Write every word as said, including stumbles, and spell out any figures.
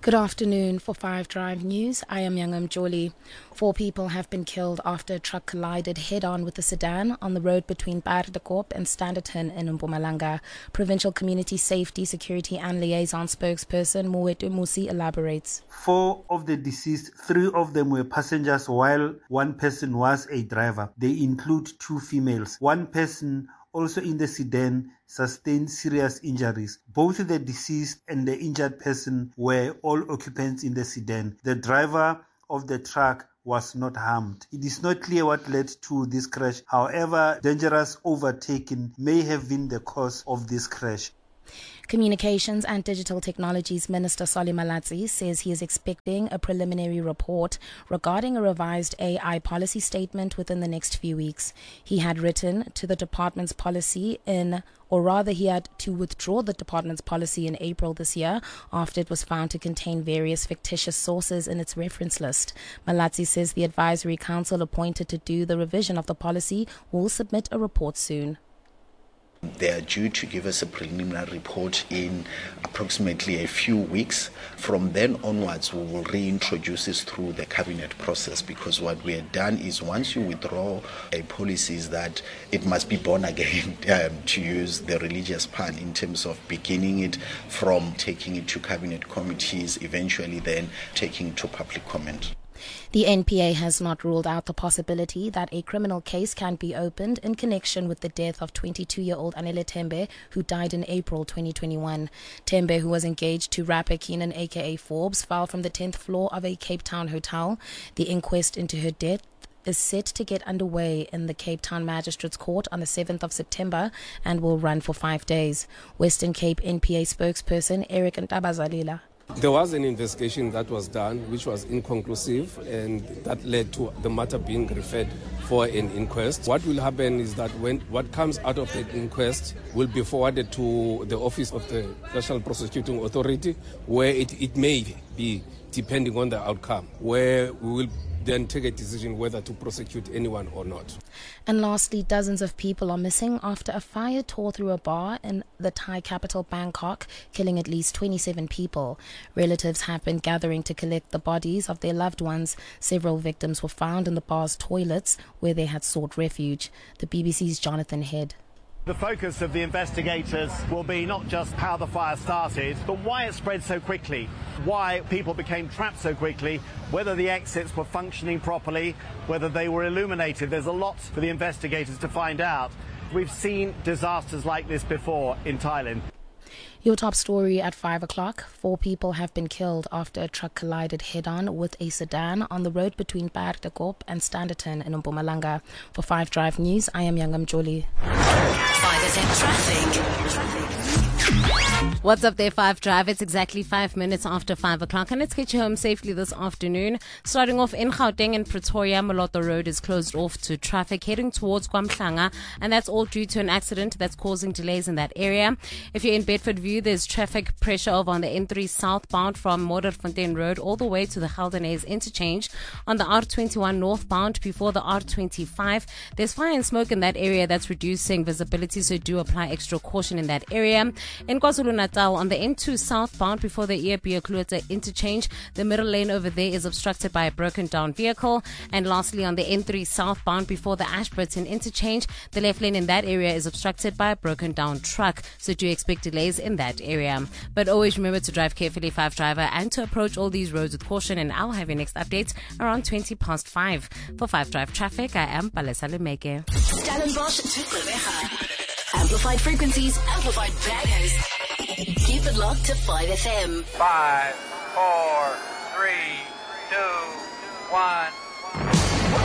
Good afternoon. For Five Drive News, I am Youngam Jolie. Four people have been killed after a truck collided head-on with a sedan on the road between Paardekoop and Standerton in Mpumalanga. Provincial Community Safety, Security and Liaison spokesperson Moetu Musi elaborates. Four of the deceased, three of them were passengers while one person was a driver. They include two females. One person also in the sedan sustained serious injuries. Both the deceased and the injured person were all occupants in the sedan. The driver of the truck was not harmed. It is not clear what led to this crash. However, dangerous overtaking may have been the cause of this crash. Communications and Digital Technologies Minister Solly Malatsi says he is expecting a preliminary report regarding a revised A I policy statement within the next few weeks. He had written to the department's policy in, or rather he had to withdraw the department's policy in April this year after it was found to contain various fictitious sources in its reference list. Malatsi says the advisory council appointed to do the revision of the policy will submit a report soon. They are due to give us a preliminary report in approximately a few weeks. From then onwards, we will reintroduce this through the cabinet process, because what we have done is once you withdraw a policy is that it must be born again, um, to use the religious pun, in terms of beginning it from taking it to cabinet committees, eventually then taking it to public comment. The N P A has not ruled out the possibility that a criminal case can be opened in connection with the death of twenty-two-year-old Anele Tembe, who died in April twenty twenty-one. Tembe, who was engaged to rapper Keenan aka Forbes, fell from the tenth floor of a Cape Town hotel. The inquest into her death is set to get underway in the Cape Town Magistrates Court on the seventh of September and will run for five days. Western Cape N P A spokesperson Eric Ntabazalila. There was an investigation that was done which was inconclusive, and that led to the matter being referred for an inquest. What will happen is that when what comes out of the inquest will be forwarded to the Office of the National Prosecuting Authority, where it, it may be, depending on the outcome, where we will then take a decision whether to prosecute anyone or not. And lastly, dozens of people are missing after a fire tore through a bar in the Thai capital Bangkok, killing at least twenty-seven people. Relatives have been gathering to collect the bodies of their loved ones. Several victims were found in the bar's toilets where they had sought refuge. The B B C's Jonathan Head. The focus of the investigators will be not just how the fire started, but why it spread so quickly, why people became trapped so quickly, whether the exits were functioning properly, whether they were illuminated. There's a lot for the investigators to find out. We've seen disasters like this before in Thailand. Your top story at five o'clock. Four people have been killed after a truck collided head-on with a sedan on the road between Paardekoop and Standerton in Mpumalanga. For Five Drive News, I am Youngam Jolie. five F M Traffic. Traffic. What's up there, Five Drive? It's exactly five minutes after five o'clock, and let's get you home safely this afternoon. Starting off in Gauteng and Pretoria, Moloto Road is closed off to traffic heading towards KwaMhlanga, and that's all due to an accident that's causing delays in that area. If you're in Bedfordview, there's traffic pressure over on the N three southbound from Modderfontein Road all the way to the Geldenhuys interchange. On the R twenty-one northbound before the R twenty-five, there's fire and smoke in that area that's reducing visibility, so do apply extra caution in that area. In KwaZulu-Natal, on the N two southbound before the Iapia-Kluete interchange, the middle lane over there is obstructed by a broken down vehicle. And lastly, on the N three southbound before the Ashburton interchange, the left lane in that area is obstructed by a broken down truck, so do expect delays in that area. But always remember to drive carefully, Five Driver, and to approach all these roads with caution. And I'll have your next update around twenty past five. For Five Drive Traffic, I am Palesa Lumeke. Stellenbosch to Gqeberha. Amplified frequencies, amplified bangers. Keep it locked to five F M. Five, four, three, two, one.